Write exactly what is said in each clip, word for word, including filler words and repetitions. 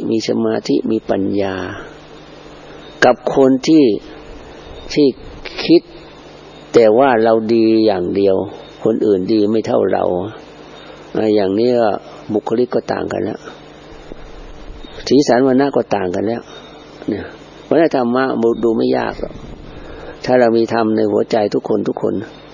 มีสมาธิมีปัญญากับคนที่ที่คิดแต่ว่าเราดีอย่างเดียวคนอื่นดีไม่เท่าเราอย่างนี้ก็บุคลิกก็ต่างกันแล้วสีสันวรรณะก็ต่างกันแล้วเนี่ยเพราะธรรมะดูไม่ยากหรอกถ้าเรามีธรรมในหัวใจทุกคนทุกคน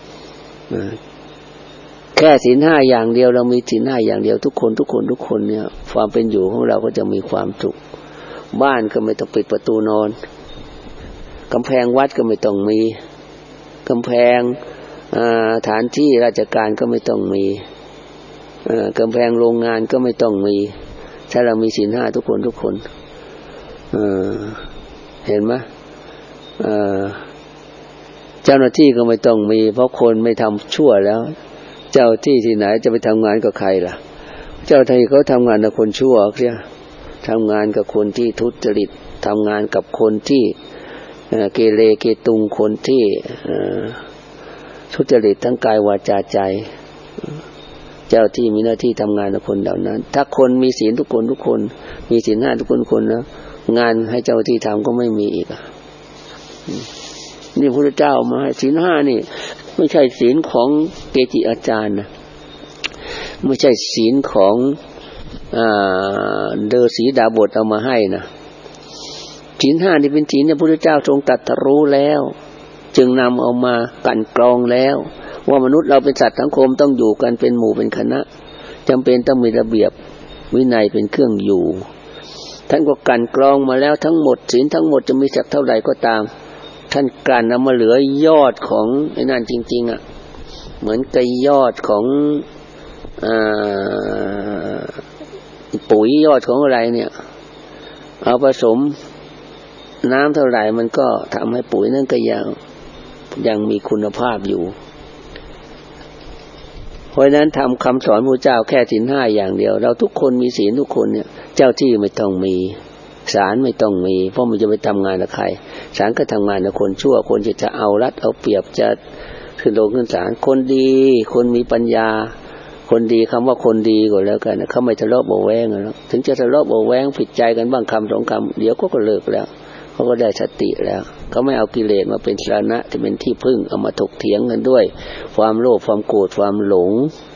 แค่ศีลห้าอย่างเดียวเรามีศีลห้าอย่างเดียวทุกคนทุกคนทุกคนเนี่ยความเป็นอยู่ของเราก็จะมีความสุขบ้านก็ไม่ต้องปิดประตูนอนกำแพงวัดก็ไม่ต้องมีกำแพงฐานที่ราชการก็ไม่ต้องมีกำแพงโรงงานก็ไม่ต้องมีถ้าเรามีศีลห้าทุกคนทุกคนเ, เห็นไหมเจ้าหน้าที่ก็ไม่ต้องมีเพราะคนไม่ทำชั่วแล้วเจ้าที่ที่ไหนจะไปทำงานกับใครล่ะเจ้าที่เขาทำงานกับคนชั่วเนี่ยทำงานกับคนที่ทุจริตทำงานกับคนที่เกเรเกตุงคนที่ทุจริตทั้งกายวาจาใจเจ้าที่มีหน้าที่ทำงานกับคนเหล่านั้นถ้าคนมีศีลทุกคนทุกคนมีศีลห้าทุกคนคนนะงานให้เจ้าที่ทำก็ไม่มีอีกนี่พระพุทธเจ้ามาให้ศีลห้านี่ไม่ใช่ศีลของเกจิอาจารย์นะไม่ใช่ศีลของอ่าเดอศีดาบทเอามาให้นะศีลห้านี่เป็นศีลที่พระพุทธเจ้าทรงตรัสรู้แล้วจึงนำเอามากันกรองแล้วว่ามนุษย์เราเป็นสัตว์สังคมต้องอยู่กันเป็นหมู่เป็นคณะจำเป็นต้องมีระเบียบวินัยเป็นเครื่องอยู่ท่านก็กันกรองมาแล้วทั้งหมดศีลทั้งหมดจะมีสักเท่าไหร่ก็ตามท่านกลั่นเอามาเหลือยอดของไอ้นั่นจริงๆอ่ะเหมือนกับยอดของอ่าปุ๋ยยอดของอะไรเนี่ยเอาผสมน้ำเท่าไหร่มันก็ทำให้ปุ๋ยนั่นก็ยังยังมีคุณภาพอยู่เพราะฉะนั้นทำคำสอนพระเจ้าแค่ศีลห้าอย่างเดียวเราทุกคนมีศีลทุกคนเนี่ยเจ้าที่ไม่ต้องมีศาลไม่ต้องมีเพราะมันจะไปทำงานกับใครศาลก็ทำงานกับคนชั่วคนที่จะเอารัดเอาเปรียบจะขึ้นโรงขึ้นศาลคนดีคนมีปัญญาคนดีคำว่าคนดีก็แล้วกันเขาไม่ทะเลาะเบาแวงแล้วถึงจะทะเลาะเบาแวงผิดใจกันบ้างคำสองคำเดี๋ยวก็ก็เลิกแล้วเขาก็ได้สติแล้วเขาไม่เอากิเลสมาเป็นสรณะที่เป็นที่พึ่งเอามาถกเถียงกันด้วยความโลภความโกรธความหลง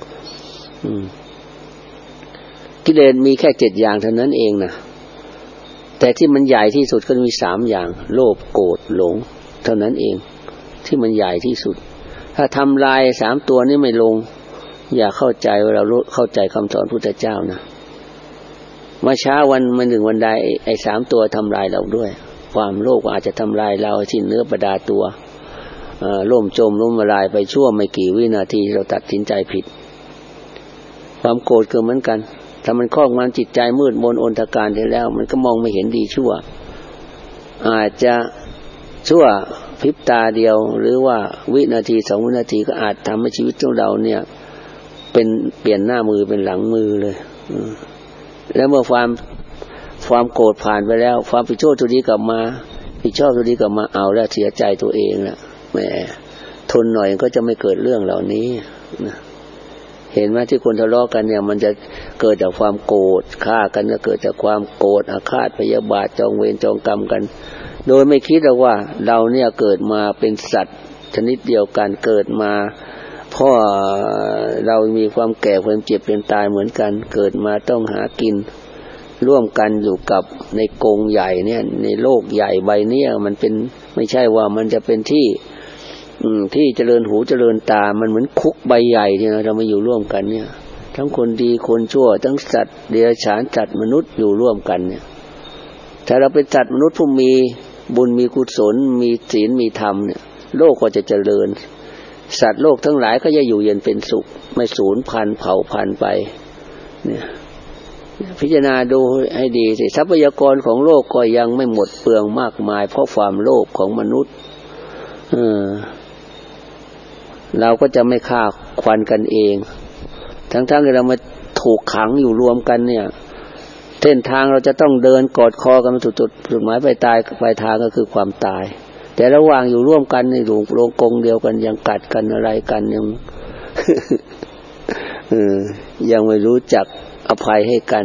กิเลสมีแค่เจ็ดอย่างเท่านั้นเองนะแต่ที่มันใหญ่ที่สุดก็มีสามอย่างโลภโกรธหลงเท่านั้นเองที่มันใหญ่ที่สุดถ้าทำลายสามตัวนี้ไม่ลงอย่าเข้าใจว่าเราเข้าใจคำสอนพุทธเจ้านะเมื่อเช้าวันมันหนึ่งวันใดไอ้สามตัวทำลายเราด้วยความโลภอาจจะทำลายเราสิ้นเนื้อประดาตัวล่มจมล้มละลายไปชั่วไม่กี่วินาทีเราตัดสินใจผิดความโกรธก็เหมือนกันถ้ามันครอบงำจิตใจมืดมนอนตการไปแล้วมันก็มองไม่เห็นดีชั่วอาจจะชั่วพริบตาเดียวหรือว่าวินาทีสองวินาทีก็อาจทำให้ชีวิตของเราเนี่ยเป็นเปลี่ยนหน้ามือเป็นหลังมือเลยแล้วเมื่อความความโกรธผ่านไปแล้วความผิดชอบตัวนี้กลับมาผิดชอบตัวนี้กลับมาเอาแล้วเสียใจตัวเองละแหมทนหน่อยก็จะไม่เกิดเรื่องเหล่านี้นะเห็นไหมที่คนทะเลาะกันเนี่ยมันจะเกิดจากความโกรธฆ่ากันก็เกิดจากความโกรธอาฆาตพยาบาทจองเวรจองกรรมกันโดยไม่คิดว่าเราเนี่ยเกิดมาเป็นสัตว์ชนิดเดียวกันเกิดมาเพราะเรามีความแก่ความเจ็บเป็นตายเหมือนกันเกิดมาต้องหากินร่วมกันอยู่กับในกรงใหญ่เนี่ยในโลกใหญ่ใบนี้มันเป็นไม่ใช่ว่ามันจะเป็นที่ที่เจริญหูเจริญตามันเหมือนคุกใบใหญ่ที่เรามาอยู่ร่วมกันเนี่ยทั้งคนดีคนชั่วทั้งสัตว์เดรัจฉานสัตว์มนุษย์อยู่ร่วมกันเนี่ยถ้าเราเป็นสัตว์มนุษย์ผู้มีบุญมีกุศลมีศีลมีธรรมเนี่ยโลกก็จะเจริญสัตว์โลกทั้งหลายก็จะอยู่เย็นเป็นสุขไม่สูญพันธุ์เผ่าพันธุ์ไปเนี่ยพิจารณาดูให้ดีสิทรัพยากรของโลกก็ยังไม่หมดเปลืองมากมายเพราะความโลภของมนุษย์เออเราก็จะไม่ฆ่าควันกันเองทั้งๆที่เรามาถูกขังอยู่รวมกันเนี่ยเส้นทางเราจะต้องเดินกอดคอกันจุดจุดจุดหมายปลายตายปลายทางก็คือความตายแต่ระหว่างอยู่ร่วมกันในโรงกรงเดียวกันยังกัดกันอะไรกันยัง เออยังไม่รู้จักอภัยให้กัน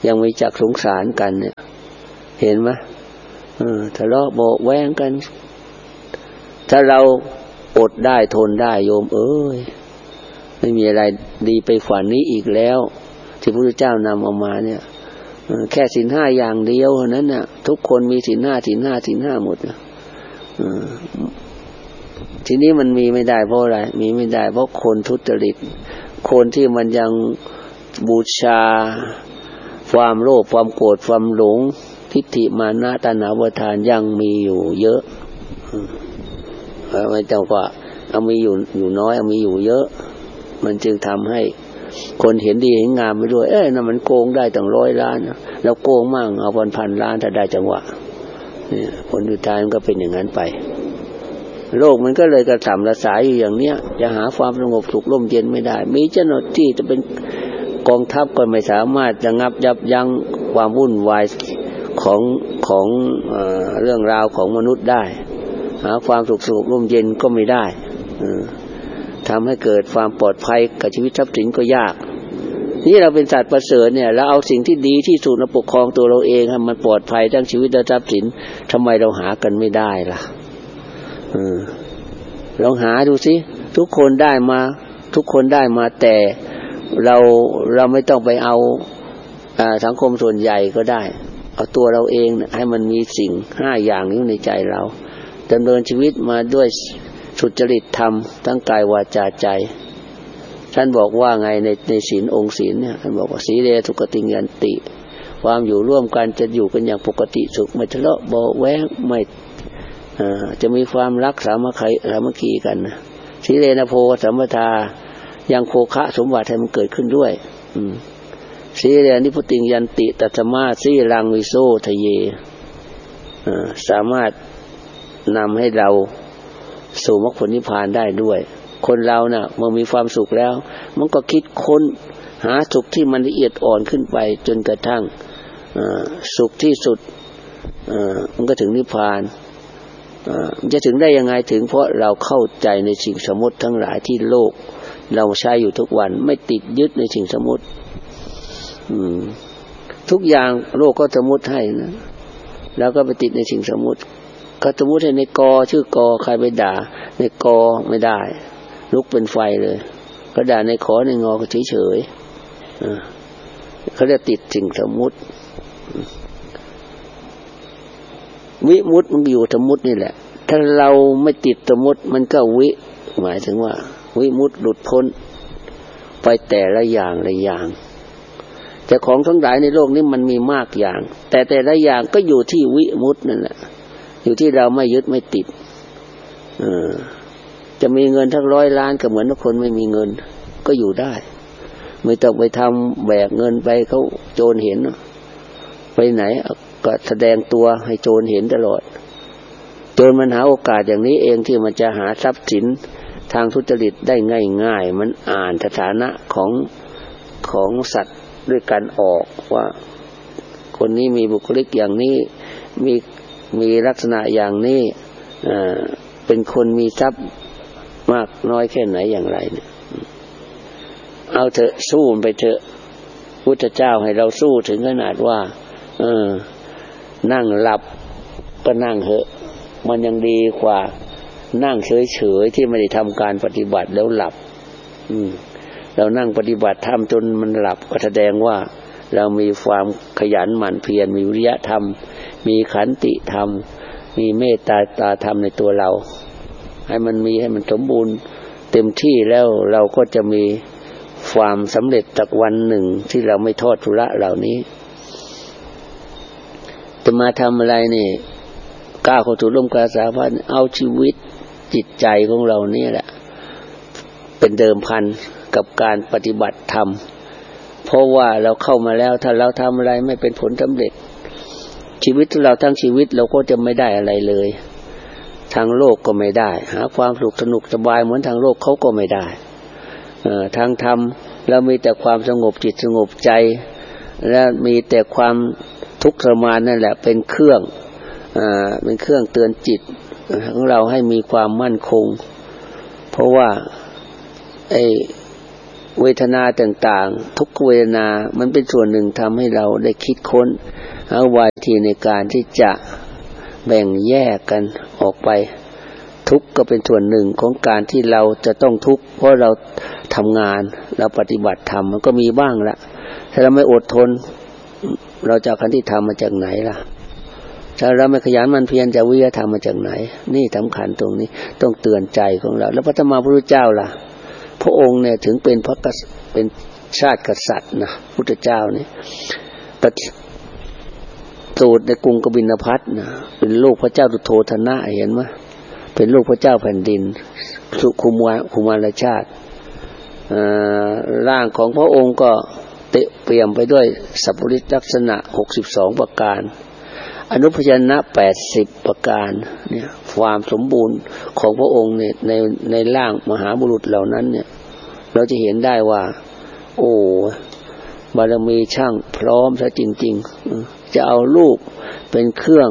ยังมีจักสงสารกันเนี่ยเห็นไหมเออทะเลาะเบาะแว้งกันถ้าเราอดได้ทนได้โยมเอ้ยไม่มีอะไรดีไปกว่านี้อีกแล้วที่พระพุทธเจ้านำเอามาเนี่ยแค่ศีลห้าอย่างเดียวเท่านั้นน่ะทุกคนมีศีลห้าศีลห้าศีลห้าหมดนะทีนี้มันมีไม่ได้เพราะอะไรมีไม่ได้เพราะคนทุจริตคนที่มันยังบูชาความโลภความโกรธความหลงทิฏฐิมานะตัณหาอุปาทานยังมีอยู่เยอะไม่ต้องว่าเอามีอยู่อยู่น้อยเอามีอยู่เยอะมันจึงทำให้คนเห็นดีเห็นงามไปด้วยเอ้ยนั่นมันโกงได้ตั้งร้อยล้านแล้วโกงมั่งเอาพันพันล้านถ้าได้จังหวะเนี่ยผลสุดท้ายมันก็เป็นอย่างนั้นไปโลกมันก็เลยกระสับกระส่ายอยู่อย่างเนี้ยจะหาความสงบสุขร่มเย็นไม่ได้มีเจ้าหน้าที่จะเป็นกองทัพก็ไม่สามารถระงับยับยั้งความวุ่นวายของของเอ่อเรื่องราวของมนุษย์ได้หาความสุขสุขร่มเย็นก็ไม่ได้ทำให้เกิดความปลอดภัยกับชีวิตทรัพย์สินก็ยากนี่เราเป็นสัตว์ประเสริฐเนี่ยแล้วเอาสิ่งที่ดีที่สุดมาปกครองตัวเราเองให้มันปลอดภัยทั้งชีวิตและทรัพย์สินทำไมเราหากันไม่ได้ล่ะเออลองหาดูสิทุกคนได้มาทุกคนได้มาแต่เราเราไม่ต้องไปเอาอ่าสังคมส่วนใหญ่ก็ได้เอาตัวเราเองให้มันมีสิ่งห้าอย่างนี้ในใจเราดำเนินชีวิตมาด้วยสุจริตธรรมทั้งกายวาจาใจท่านบอกว่าไงในในศีลองค์ศีลเนี่ยท่านบอกว่าสีเลสุขติยันติความอยู่ร่วมกันจะอยู่กันอย่างปกติสุขไม่ทะเลาะเบาะแว้งไม่จะมีความรักสามัคคีสามัคคีกันสีเลนะโพสัมปทายังโภคะสมบัติให้มันเกิดขึ้นด้วยสีเลนิพุติยันติตัสมาสีรังวิโสทะเยสามารถนำให้เราสู่มรรคผลนิพพานได้ด้วยคนเราน่ะเมื่อมีความสุขแล้วมันก็คิดค้นหาสุขที่มันละเอียดอ่อนขึ้นไปจนกระทั่งสุขที่สุดมันก็ถึงนิพพานมันจะถึงได้ยังไงถึงเพราะเราเข้าใจในสิ่งสมมติทั้งหลายที่โลกเราใช้อยู่ทุกวันไม่ติดยึดในสิ่งสมมติทุกอย่างโลกก็สมมติให้นะแล้วก็ไปติดในสิ่งสมมติก็สมมติให้ในกอชื่อกอใครไปด่าในกอไม่ได้ลุกเป็นไฟเลยก็ด่าในขอในงอก็เฉยๆเขาจะติดสิ่งสมมติวิมุตติมันอยู่สมมตินี่แหละถ้าเราไม่ติดสมมติมันก็วิหมายถึงว่าวิมุตติหลุดพ้นไปแต่ละอย่างละอย่างแต่ของทั้งหลายในโลกนี้มันมีมากอย่างแต่แต่ละอย่างก็อยู่ที่วิมุตตินั่นแหละอยู่ที่เราไม่ยึดไม่ติดเออจะมีเงินทั้งร้อยล้านก็เหมือนคนไม่มีเงินก็อยู่ได้ไม่ต้องไปทำแบกเงินไปเขาโจรเห็นไปไหนก็แสดงตัวให้โจรเห็นตลอดโจรมันหาโอกาสอย่างนี้เองที่มันจะหาทรัพย์สินทางทุจริตได้ง่ายๆมันอ่านสถานะของของสัตว์ด้วยกันออกว่าคนนี้มีบุคลิกอย่างนี้มีมีลักษณะอย่างนี้เป็นคนมีทรัพย์มากน้อยแค่ไหนอย่างไรเนี่ยเอาเถอะสู้ไปเถอะพุทธเจ้าให้เราสู้ถึงขนาดว่าเออนั่งหลับก็นั่งเถอะมันยังดีกว่านั่งเฉยๆที่ไม่ได้ทำการปฏิบัติแล้วหลับอืมเรานั่งปฏิบัติธรรมจนมันหลับก็แสดงว่าเรามีความขยันหมั่นเพียรมีวิริยะธรรมมีขันติธรรมมีเมตตาตาธรรมในตัวเราให้มันมีให้มันสมบูรณ์เต็มที่แล้วเราก็จะมีความสำเร็จจากวันหนึ่งที่เราไม่ทอดทุระเหล่านี้จะมาทำอะไรนี่ก้าวเข้าสู่ร่มกาสาพันเอาชีวิตจิตใจของเรานี่แหละเป็นเดิมพันกับการปฏิบัติธรรมเพราะว่าเราเข้ามาแล้วถ้าเราทำอะไรไม่เป็นผลสำเร็จชีวิตเราทั้งชีวิตเราก็จะไม่ได้อะไรเลยทางโลกก็ไม่ได้หาความสุขสนุกสบายเหมือนทางโลกเขาก็ไม่ได้เอ่อทางธรรมเรามีแต่ความสงบจิตสงบใจและมีแต่ความทุกข์ทรมานนั่นแหละเป็นเครื่องอ่าเป็นเครื่องเตือนจิตของเราให้มีความมั่นคงเพราะว่าไอ้เวทนาต่างๆทุกเวทนามันเป็นส่วนหนึ่งทำให้เราได้คิดค้นเอาวิธีในการที่จะแบ่งแยกกันออกไปทุกข์ก็เป็นส่วนหนึ่งของการที่เราจะต้องทุกข์เพราะเราทำงานเราปฏิบัติธรรมมันก็มีบ้างละถ้าเราไม่อดทนเราจะขันติธรรมมาจากไหนล่ะถ้าเราไม่ขยันมันเพียรจะวิริยะธรรมมาจากไหนนี่สำคัญตรงนี้ต้องเตือนใจของเราแล้วพระธรรมพุทธเจ้าล่ะพระองค์เนี่ยถึงเป็นพระเป็นชาติกษัตริย์นะพุทธเจ้าเนี่ยสูตรในกรุงกบิลพัสนะเป็นลูกพระเจ้าสุโธทนะเห็นไหมเป็นลูกพระเจ้าแผ่นดินสุขุมวาคุมารชาติร่างของพระองค์ก็เตะเปี่ยมไปด้วยสัพพุริสลักษณะหกสิบสองประการอนุพยัญชนะแปดสิบประการเนี่ยความสมบูรณ์ของพระองค์เนี่ยในในร่างมหาบุรุษเหล่านั้นเนี่ยเราจะเห็นได้ว่าโอ้บารมีช่างพร้อมซะจริงๆจะเอาลูกเป็นเครื่อง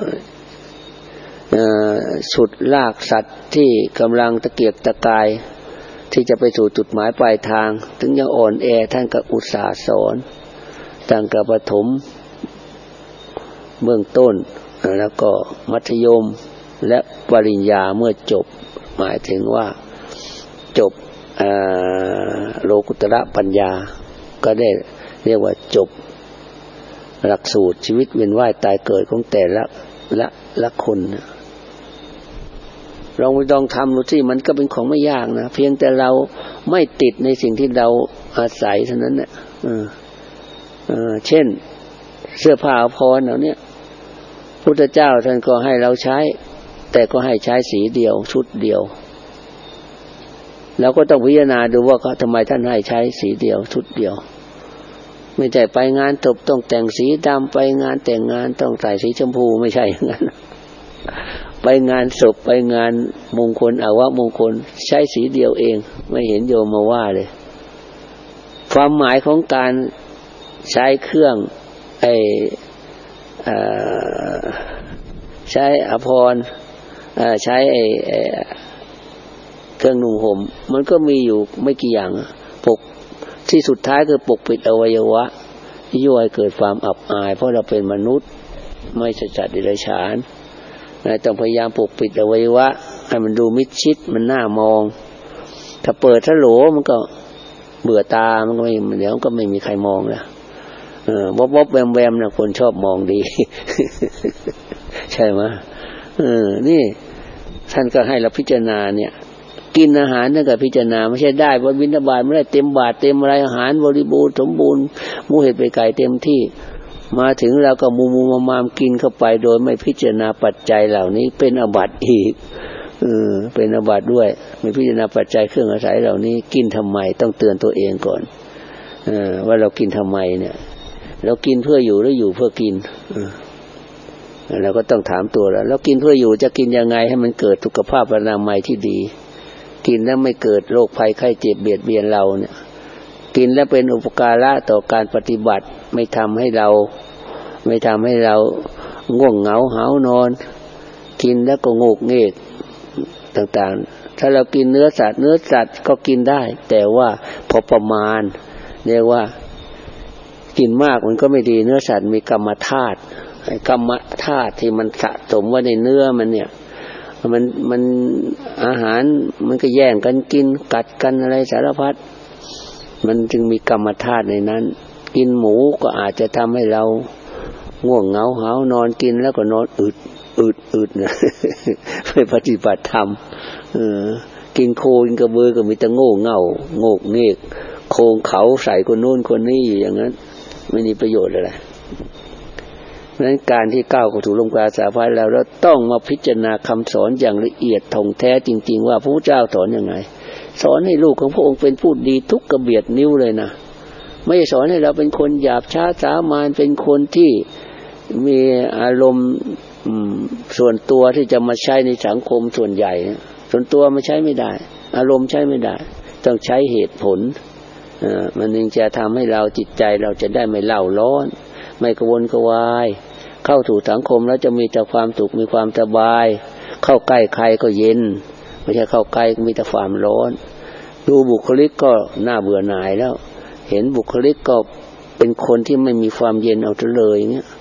ฉุดลากสัตว์ที่กำลังตะเกียกตะกายที่จะไปสู่จุดหมายปลายทางถึงยังอ่อนแอท่านก็อุตส่าห์สอนตั้งแต่ประถมเบื้องต้นแล้วก็มัธยมและปริญญาเมื่อจบหมายถึงว่าจบโลกุตระปัญญาก็ได้เรียกว่าจบหลักสูตรชีวิตเวียนว่ายตายเกิดของแต่ละละละคนลองไปลองทำดูสิมันก็เป็นของไม่ยากนะเพียงแต่เราไม่ติดในสิ่งที่เราอาศัยเท่านั้นแหละเช่นเสื้อผ้าอาภรณ์เหล่านี้พุทธเจ้าท่านก็ให้เราใช้แต่ก็ให้ใช้สีเดียวชุดเดียวแล้วก็ต้องพิจารณาดูว่าเขาทำไมท่านให้ใช้สีเดียวชุดเดียวไม่ใช่ไปงานศพต้องแต่งสีดำไปงานแต่งงานต้องใส่สีชมพูไม่ใช่อย่างนั้นไปงานศพไปงานมงคลอาวะมงคลใช้สีเดียวเองไม่เห็นโยมมาว่าเลยความหมายของการใช้เครื่องไอใช้อภรณ์ใช้ไอเครื่องนุ่งห่มมันก็มีอยู่ไม่กี่อย่างปกที่สุดท้ายคือปกปิดอวัยวะที่ย่อยเกิดความอับอายเพราะเราเป็นมนุษย์ไม่ใช่สัตว์เดรัจฉานต้องพยายามปกปิดอวัยวะให้มันดูมิดชิดมันน่ามองถ้าเปิดถ้าโหลมันก็เบื่อตามันก็ไม่เดี๋ยวก็ไม่มีใครมองแล้วเออบ๊อบๆแวมๆนะคนชอบมองดี ใช่ไหมเออนี่ท่านก็ให้เราพิจารณาเนี่ยกินอาหารนั่นก็พิจารณาไม่ใช่ได้ว่าบิณฑบาตไม่ได้เต็มบาตรเต็มอะไรอาหารบริบูรณ์สมบูรณ์หมูเห็ดไปไก่เต็มที่มาถึงเราก็มูมูมามามกินเข้าไปโดยไม่พิจารณาปัจจัยเหล่านี้เป็นอบัติอีกเออเป็นอบัติด้วยไม่พิจารณาปัจจัยเครื่องอาศัยเหล่านี้กินทำไมต้องเตือนตัวเองก่อนเออว่าเรากินทำไมเนี่ยเรากินเพื่ออยู่หรืออยู่เพื่อกินเออเราก็ต้องถามตัวแล้วเรากินเพื่ออยู่จะกินยังไงให้มันเกิดสุขภาพอนามัยที่ดีกินแล้วไม่เกิดโรคภัยไข้เจ็บเบียดเบียนเราเนี่ยกินแล้วเป็นอุปการะต่อการปฏิบัติไม่ทำให้เราไม่ทำให้เราง่วงเหงาหาวนอนกินแล้วก็โงกเงกต่างๆถ้าเรากินเนื้อสัตว์เนื้อสัตว์ก็กินได้แต่ว่าพอประมาณเรียกว่ากินมากมันก็ไม่ดีเนื้อสัตว์มีกรรมธาตุกรรมธาตุที่มันสะสมไว้ในเนื้อมันเนี่ยมันมันอาหารมันก็แย่งกันกินกัดกันอะไรสารพัดมันจึงมีกรรมธาตุในนั้นกินหมูก็อาจจะทำให้เราง่วงเหงาหาวนอนกินแล้วก็นอนอึดอึดอึดนะไม่ปฏิบัติธรรมเออกินโคกินกระเบือก็มีแต่โง่เง่าโงกเงกโคงเขาใส่คนโน้นคนนี้อยู่อย่างนั้นไม่มีประโยชน์อะไรเพราะฉะนั้นการที่ก้าวเข้าสู่โลกาสาภัยแล้วเราต้องมาพิจารณาคำสอนอย่างละเอียดท่องแท้จริงๆว่าพระพุทธเจ้าสอนยังไงสอนให้ลูกของพระองค์เป็นผู้ดีทุกกระเบียดนิ้วเลยนะไม่ได้สอนให้เราเป็นคนหยาบช้าสามัญเป็นคนที่มีอารมณ์ส่วนตัวที่จะมาใช้ในสังคมส่วนใหญ่ส่วนตัวมาใช้ไม่ได้อารมณ์ใช้ไม่ได้ต้องใช้เหตุผลมันจึงจะทำให้เราจิตใจเราจะได้ไม่เล่าร้อนไม่กระวนกระวายเข้าสู่สังคมแล้วจะมีแต่ความสุขมีความสบายเข้าใกล้ใครก็เย็นไม่ใช่เข้าใกล้มีแต่ความร้อนดูบุคลิกก็น่าเบื่อหน่ายแล้วเห็นบุคลิกก็เป็นคนที่ไม่มีความเย็นเอาซะเลยอย่างเงี้ย